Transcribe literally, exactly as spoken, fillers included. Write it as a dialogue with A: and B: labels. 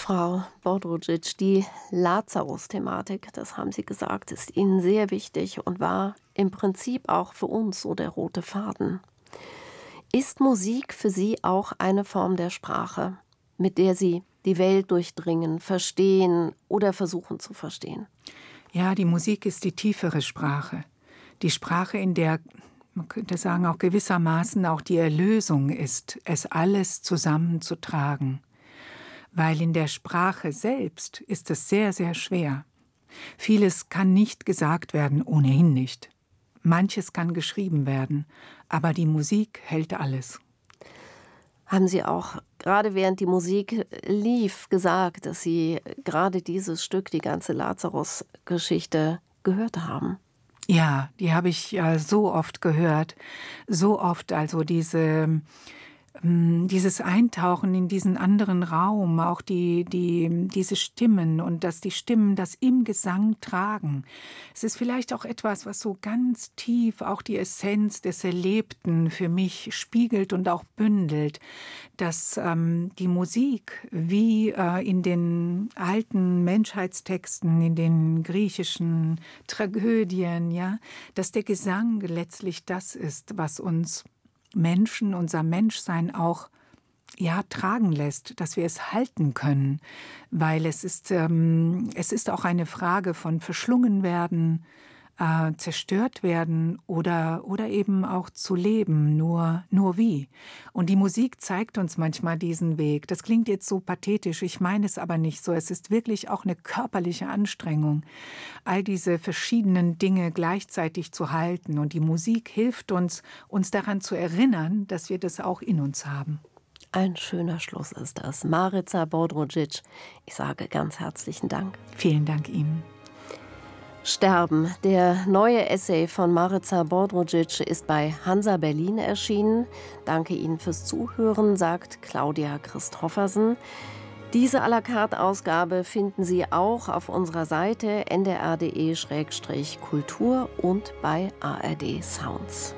A: Frau Bodružić, die Lazarus-Thematik, das haben Sie gesagt, ist Ihnen sehr wichtig und war im Prinzip auch für uns so der rote Faden. Ist Musik für Sie auch eine Form der Sprache, mit der Sie die Welt durchdringen, verstehen oder versuchen zu verstehen?
B: Ja, die Musik ist die tiefere Sprache. Die Sprache, in der, man könnte sagen, auch gewissermaßen auch die Erlösung ist, es alles zusammenzutragen. Weil in der Sprache selbst ist es sehr, sehr schwer. Vieles kann nicht gesagt werden, ohnehin nicht. Manches kann geschrieben werden, aber die Musik hält alles.
A: Haben Sie auch, gerade während die Musik lief, gesagt, dass Sie gerade dieses Stück, die ganze Lazarus-Geschichte, gehört haben?
B: Ja, die habe ich äh, so oft gehört. So oft, also diese... Dieses Eintauchen in diesen anderen Raum, auch die, die, diese Stimmen und dass die Stimmen das im Gesang tragen. Es ist vielleicht auch etwas, was so ganz tief auch die Essenz des Erlebten für mich spiegelt und auch bündelt, dass ähm, die Musik wie äh, in den alten Menschheitstexten, in den griechischen Tragödien, ja, dass der Gesang letztlich das ist, was uns Menschen, unser Menschsein auch ja, tragen lässt, dass wir es halten können, weil es ist, ähm, es ist auch eine Frage von verschlungen werden, äh, zerstört werden oder, oder eben auch zu leben, nur, nur wie. Und die Musik zeigt uns manchmal diesen Weg. Das klingt jetzt so pathetisch, ich meine es aber nicht so. Es ist wirklich auch eine körperliche Anstrengung, all diese verschiedenen Dinge gleichzeitig zu halten. Und die Musik hilft uns, uns daran zu erinnern, dass wir das auch in uns haben.
A: Ein schöner Schluss ist das. Marica Bodružić, ich sage ganz herzlichen Dank.
B: Vielen Dank Ihnen.
A: Sterben, der neue Essay von Marica Bodružić ist bei Hansa Berlin erschienen. Danke Ihnen fürs Zuhören, sagt Claudia Christoffersen. Diese à la carte Ausgabe finden Sie auch auf unserer Seite n d r punkt d e Schrägstrich Kultur und bei A R D Sounds.